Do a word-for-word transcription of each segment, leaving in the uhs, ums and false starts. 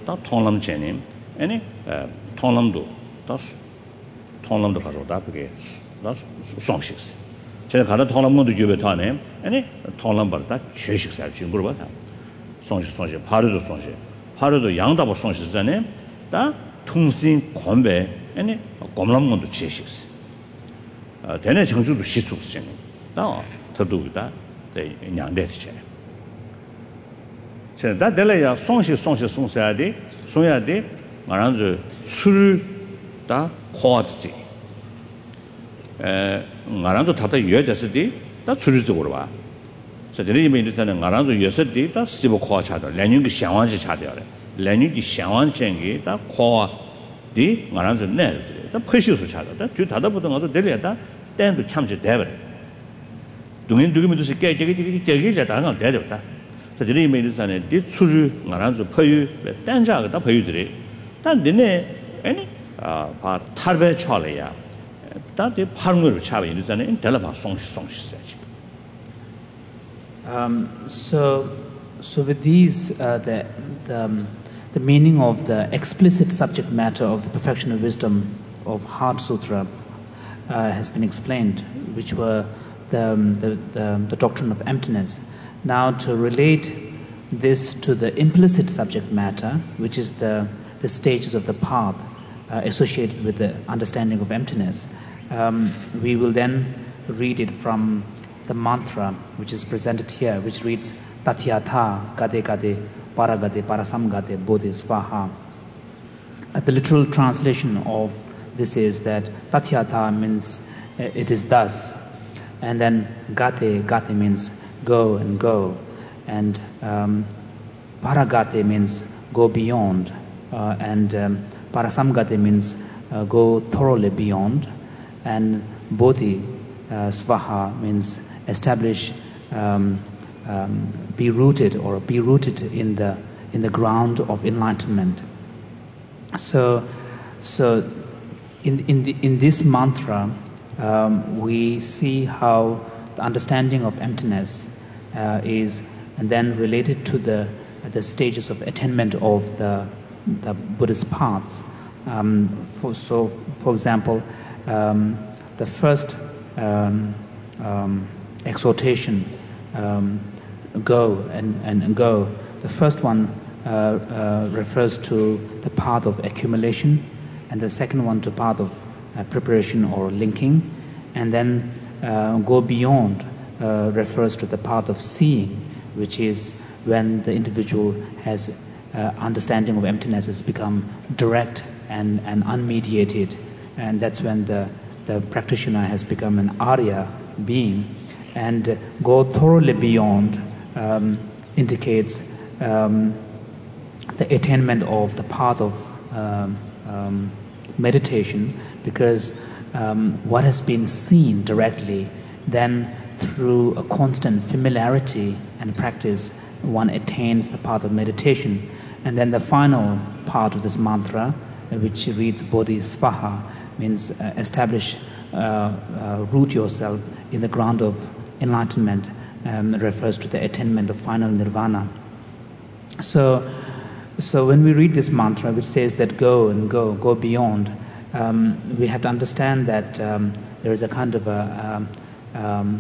다 통람 제님 아니 통람도 다 통람도 가져다 그게 다 송식스 제가 가다 통람도 주베타네 아니 통람 받다 최식사 중국으로 받아 송식 송식 파르도 송식 파르도 양다버 송식잖아요 다 통신 권배 아니 검람문도 최식스 어 대내 정주도 시속스잖아요 다 더도다 대 냥대지 다 될래야 송식 송식 송사야지 송야지 말한저 술다 코아지 에 말한저 다다 여자스디 다 술적으로 봐 저들이 이면에서는 말한저 여섯디 다 십오 코아 차다 레닌기 상완지 차대요 레닌기 상완쟁이 다 코아디 말한저 내들 다 퍼시수 차다 주 다다 보던 것도 될래다 땡도 참지 대버 동인 두기면도 깨깨깨깨 깨깨 다가 대졌다 저들이 이면에서는 디 술을 말한저 퍼유 땡자가 다 퍼유들이 단 내내 아니 아바 탈배 쳐려야 다들 파르므로 차베 이르잖아요 델라바 송시 송시지 um so so with these uh, the the um, the meaning of the explicit subject matter of the perfection of wisdom of Heart Sutra uh, has been explained, which were the, um, the the the doctrine of emptiness. Now to relate this to the implicit subject matter, which is the the stages of the path uh, associated with the understanding of emptiness, um, we will then read it from the mantra which is presented here, which reads Tatyatha Gade Gade Paragade Parasamgade Bodhi Svaha. Uh, the literal translation of this is that Tatyatha means uh, it is thus, and then Gate Gate means go and go, and um, Paragate means go beyond. Uh, and um, Parasamgate means uh, go thoroughly beyond, and Bodhi uh, Svaha means establish, um, um, be rooted or be rooted in the in the ground of enlightenment. So, so in in the, in this mantra, um, we see how the understanding of emptiness uh, is, and then related to the the stages of attainment of the the Buddhist paths. Um, for, so, for example, um, the first um, um, exhortation, um, go and, and, and go, the first one uh, uh, refers to the path of accumulation, and the second one to path of uh, preparation or linking, and then uh, go beyond uh, refers to the path of seeing, which is when the individual has Uh, understanding of emptiness has become direct and, and unmediated, and that's when the, the practitioner has become an Arya being. And uh, go thoroughly beyond um, indicates um, the attainment of the path of um, um, meditation, because um, what has been seen directly, then through a constant familiarity and practice, one attains the path of meditation. And then the final part of this mantra, which reads Bodhi Svaha, means uh, establish, uh, uh, root yourself in the ground of enlightenment, um, refers to the attainment of final nirvana. So, so when we read this mantra, which says that go and go, go beyond, um, we have to understand that um, there is a kind of a, um, um,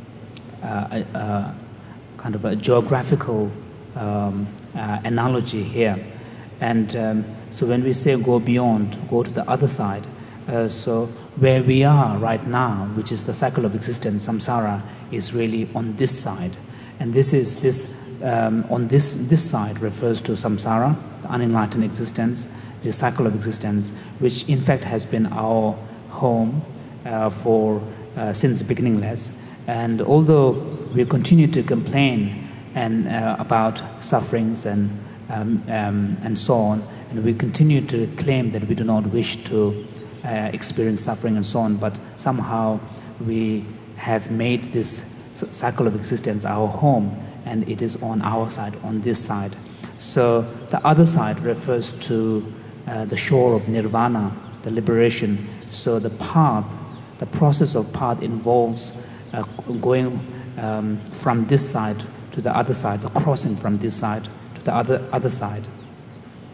a, a, a kind of a geographical um, Uh, analogy here. And um, so when we say go beyond, go to the other side, uh, so where we are right now, which is the cycle of existence, samsara, is really on this side. And this is this um, on this this side refers to samsara, the unenlightened existence, the cycle of existence, which in fact has been our home uh, for uh, since beginningless. And although we continue to complain and uh, about sufferings and um, um, and so on, and we continue to claim that we do not wish to uh, experience suffering and so on, but somehow we have made this cycle of existence our home, and it is on our side, on this side. So the other side refers to uh, the shore of nirvana, the liberation. So the path, the process of path involves uh, going um, from this side to the other side, the crossing from this side to the other other side.